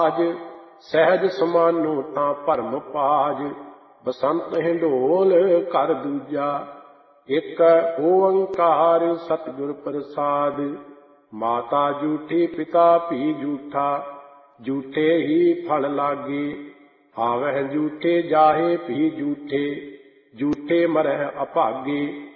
ਅਜ ਸਹਿਜ ਸਮਾਨੋ ਤਾਂ ਭਰਮ ਪਾਜ, ਬਸੰਤ ਹਿੰਡੋਲ ਘਰ ਦੂਜਾ। ਇਕ ਓੰਕਾਰ ਸਤਿਗੁਰ ਪ੍ਰਸਾਦ, ਮਾਤਾ ਝੂਠੀ ਪਿਤਾ ਵੀ ਝੂਠਾ। ਝੂਠੇ ਹੀ ਫਲ ਲਾਗੇ, ਆਵਹਿ ਝੂਠੇ ਜਾਹੇ ਵੀ ਝੂਠੇ। ਝੂਠੇ ਮਰਹਿ ਅਭਾਗੇ,